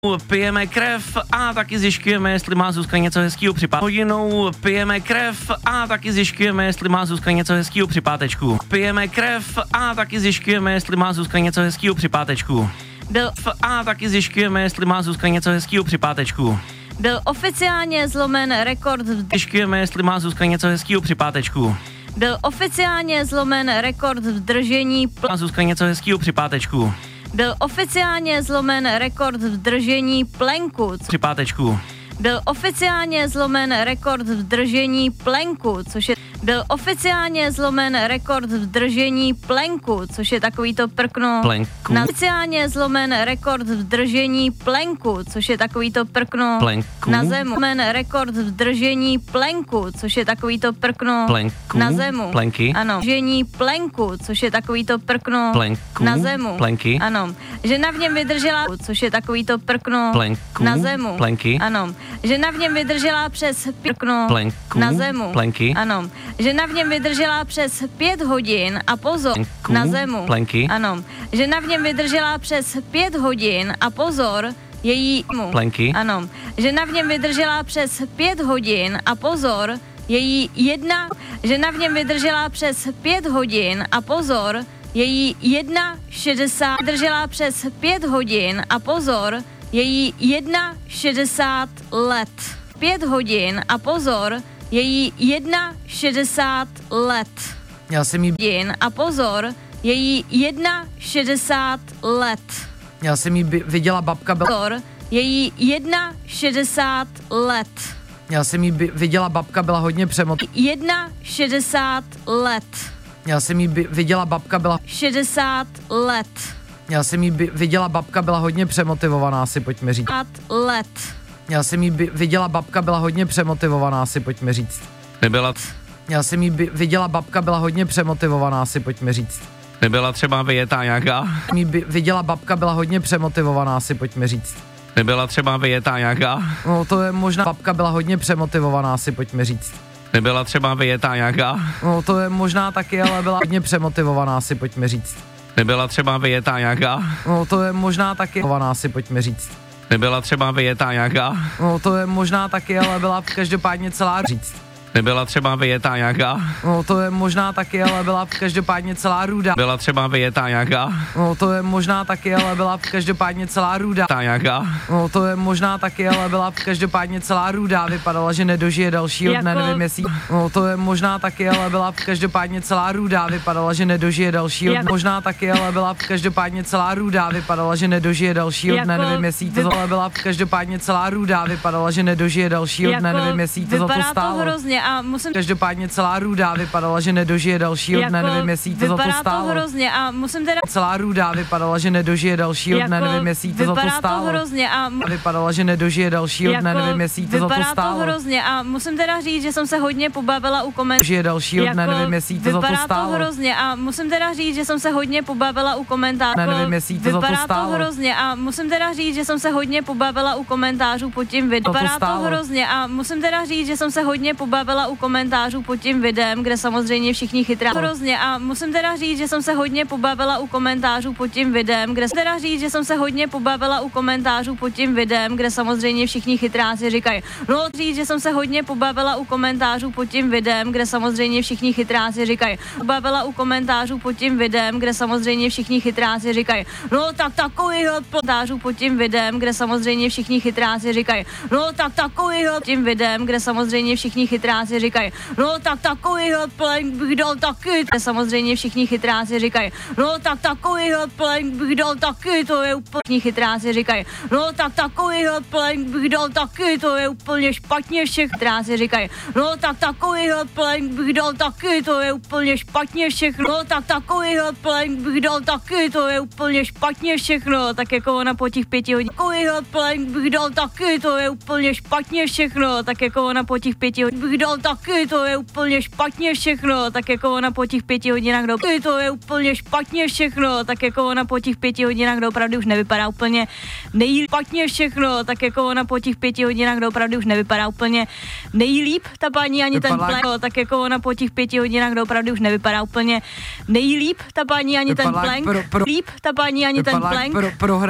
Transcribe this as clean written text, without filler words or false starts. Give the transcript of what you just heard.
Pijeme krev a taky zjišťujeme, jestli má Zuzka něco hezkýho při hodinou. Pijeme krev a taky zjišťujeme, jestli má Zuzka něco hezkýho při pátečku. Pijeme krev a taky zjišťujeme, jestli má Zuzka něco hezkýho při pátečku. A taky zjišťujeme, jestli má Zuzka něco hezkýho při pátečku. Byl oficiálně zlomen rekord Zjišťujeme, jestli má Zuzka něco hezkýho při pátečku. Byl oficiálně zlomen rekord v držení Má Zuzka něco hezkýho při pátečku. Byl oficiálně zlomen rekord v držení plenku. Při pátečku. Byl oficiálně zlomen rekord v držení plenku, což je byl oficiálně zlomen rekord v držení plenku, což je takový to prkno. Plenku. Oficiálně zlomen rekord v držení plenku, což je takový to prkno. Plenku. Na zemu. Zlomen rekord v držení plenku, což je takový to prkno. Plenku. Na zemu. Plenky. Ano. Držení plenku, což je takový to prkno. Plenku. Na zemu. Plenky. Ano. Žena v něm vydržela, což je takový to prkno. Plenku. Na zemu. Plenky. Ano. Žena v něm vydržela přes prkno. Plenku. Na zemu. Plenky. Ano. Žena v něm vydržela přes 5 hodin a pozor. Plenku. Na zemu. Plenky. Ano. Žena v něm vydržela přes 5 hodin a pozor. Její Plenky. Ano. Žena v něm vydržela přes 5 hodin a pozor. Její jedna. Žena v něm vydržela přes 5 hodin a pozor. Její 1,60 vydržela přes 5 hodin a pozor. Její 1,60 let. 5 hodin a pozor. Její 1,60 let. Já jsem jí A pozor. Její 1,60 let. Já jsem jí viděla, babka byla. Pozor. Její 1,60 let. Já jsem jí viděla, babka byla hodně 1,60 let. Já jsem jí viděla, babka byla. 60 let. Já jsem jí viděla, babka byla hodně přemotivovaná, si pojďme říct. Let. Já jsem jí viděla, babka byla hodně přemotivovaná, si pojďme říct. Nebyla, Já jsem jí viděla, babka byla hodně přemotivovaná, si pojďme říct. nebyla třeba vyjetá nějaká. Jí viděla, babka byla hodně přemotivovaná, si pojďme říct. Nebyla třeba vyjetá nějaká. No to je možná, babka byla hodně přemotivovaná, si pojďme říct. Nebyla třeba vyjetá nějaká. No to je možná taky, ale byla hodně přemotivovaná, si pojďme říct. Nebyla třeba vyjetá nějaká. No to je možná taky, si pojďme říct. Nebyla třeba vyjetá nějaká. No to je možná taky, ale byla každopádně celá říct. Nebyla třeba vyjetá nějaká. No to je možná taky, ale byla každopádně celá růda. Byla třeba vyjetá nějaká. No to je možná taky, ale byla každopádně celá růda. Ta nějaká. No to je možná taky, ale byla každopádně celá růda. Vypadala, že nedožije dalšího dne, nevím jestli. No to je možná taky, ale byla každopádně celá růda. Vypadala, že nedožije dalšího dne. Možná taky, ale byla každopádně celá růda. Vypadala, že nedožije dalšího dne, nevím jestli to ale byla každopádně celá růda. Vypadala, že nedožije dalšího dne, nevím jestli to za to stálo. A musím Každopádně celá růda vypadala, že nedožije dalšího dne, nevím jestli to za to stálo. Vypadá to hrozně a musím teda Celá růda vypadala, že nedožije dalšího dne, nevím jestli to za to stálo. Vypadá to hrozně a Vypadala, že nedožije dalšího dne, nevím jestli to za to stálo. Vypadá to hrozně a musím teda říct, že jsem se hodně pobavila u komentářů. Žije dalšího dne, nevím jestli to za to stálo. Vypadá to hrozně a musím teda říct, že jsem se hodně pobavila u komentářů. Nevím jestli to za to Vypadá stálo. to hrozně a musím teda říct, že jsem se hodně pobavila u komentářů pod tím videem. Vypadá to hrozně a musím teda říct, že jsem se hodně pobavila u komentářů pod tím videem, kde samozřejmě všichni chytrá. Hrozně a musím teda říct, že jsem se hodně pobavila u komentářů pod tím videem, kde teda říct, že jsem se hodně pobavila u komentářů pod tím videem, kde samozřejmě všichni chytráci říkají. No říct, že jsem se hodně pobavila u komentářů pod tím videem, kde samozřejmě všichni chytráci říkají. Pobavila u komentářů pod tím videem, kde samozřejmě všichni chytráci říkají. No tak takovýhle komentářů pod tím videem, kde samozřejmě všichni chytráci říkají. No tak takovýhle tím videem, kde samozřejmě všichni chytráci říkají. No tak takovýhle plenk bych dal taky. Samozřejmě všichni chytráci říkají. No tak takovýhle plenk bych dal taky, to je úplně chytráci říkají. No tak takovýhle plenk bych dal taky, to je úplně špatně všechno. Chytráci říkají. No tak takovýhle plenk bych dal taky, to je úplně špatně všechno. No tak takovýhle plenk bych dal taky, to je úplně špatně všechno. Tak jako ona po těch 5 hodinách. Takovýhle plenk bych dal taky, to je úplně špatně všechno. Tak jako ona po těch 5 hodinách bych dal taky, to je úplně špatně všechno. Tak jako ona po těch 5 hodinách to je úplně špatně všechno. Tak jako ona po těch 5 hodinách opravdu už nevypadá úplně nejlíp. Špatně všechno. Tak jako ona po těch 5 hodinách opravdu už nevypadá úplně nejlíp ta paní ani ten plenk. Tak jako ona po těch 5 hodinách opravdu už nevypadá úplně nejlíp ta paní ani ten plenk. Líp ta paní ani ten plenk.